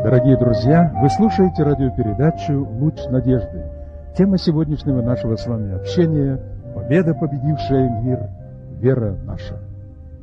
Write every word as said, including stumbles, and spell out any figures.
Дорогие друзья, вы слушаете радиопередачу «Луч надежды». Тема сегодняшнего нашего с вами общения – победа, победившая мир, вера наша.